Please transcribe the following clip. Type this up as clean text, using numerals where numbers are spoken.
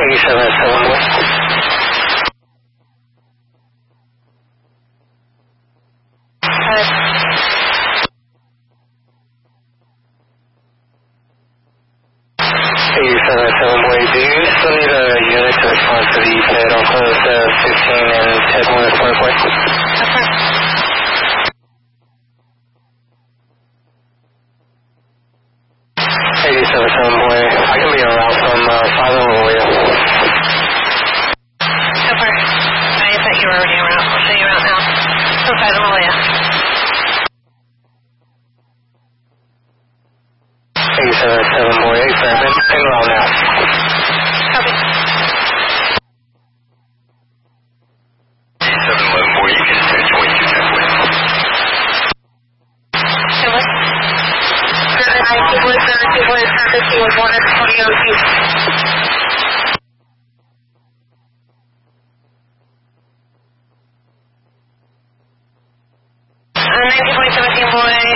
87 boy. Do you still need a unit to respond to the ped on close 15 and Ted 1 at Parkway? Okay. 87 boy. I can be en route from 5 Lilloya. Super. I thought you were already en route. I'll show you around now. From 5 Lilloya. 87 boy. Hey, Fairman. En route now. Copy. 87 boy. You can catch 22 Jetway. Jetway. 72 boy, 50 was 1 at 2002. 90.17 boy,